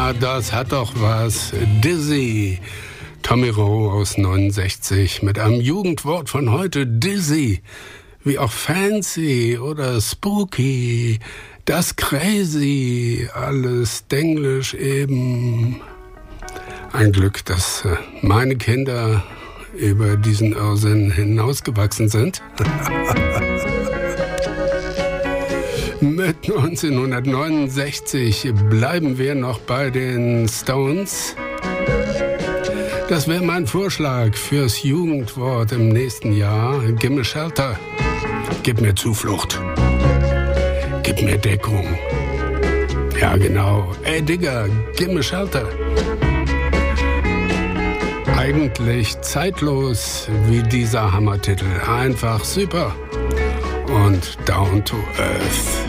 Na, das hat doch was. Dizzy. Tommy Rowe aus 69 mit einem Jugendwort von heute, Dizzy. Wie auch fancy oder spooky. Das crazy. Alles Denglisch eben. Ein Glück, dass meine Kinder über diesen Irrsinn hinausgewachsen sind. Mit 1969 bleiben wir noch bei den Stones. Das wäre mein Vorschlag fürs Jugendwort im nächsten Jahr. Gib mir Shelter. Gib mir Zuflucht. Gib mir Deckung. Ja, genau. Ey, Digga, gib mir Shelter. Eigentlich zeitlos wie dieser Hammertitel. Einfach super. Und down to earth.